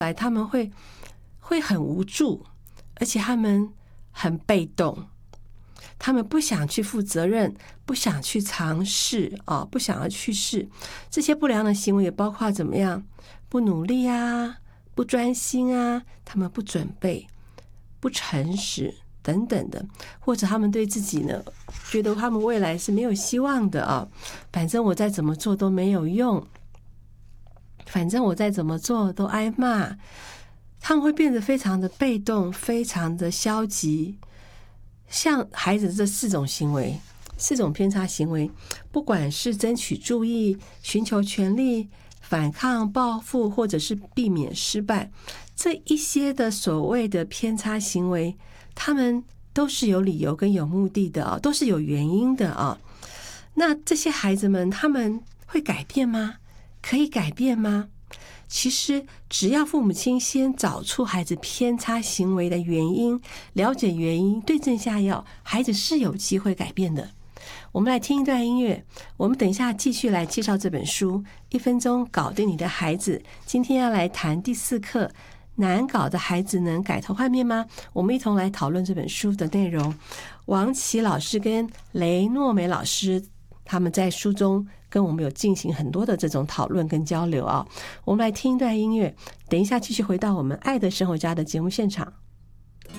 来他们会很无助，而且他们很被动，他们不想去负责任，不想去尝试啊，不想要去试。这些不良的行为也包括怎么样？不努力啊，不专心啊，他们不准备，不诚实等等的，或者他们对自己呢，觉得他们未来是没有希望的啊，反正我再怎么做都没有用，反正我再怎么做都挨骂。他们会变得非常的被动，非常的消极。像孩子这4种行为，4种偏差行为，不管是争取注意、寻求权利、反抗、报复，或者是避免失败，这一些的所谓的偏差行为，他们都是有理由跟有目的的啊，都是有原因的啊。那这些孩子们，他们会改变吗？可以改变吗？其实只要父母亲先找出孩子偏差行为的原因，了解原因，对症下药，孩子是有机会改变的。我们来听一段音乐，我们等一下继续来介绍这本书，1分钟搞定你的孩子。今天要来谈第4课，难搞的孩子能改头换面吗？我们一同来讨论这本书的内容。王琦老师跟雷诺美老师他们在书中跟我们有进行很多的这种讨论跟交流啊。我们来听一段音乐，等一下继续回到我们爱的生活家的节目现场。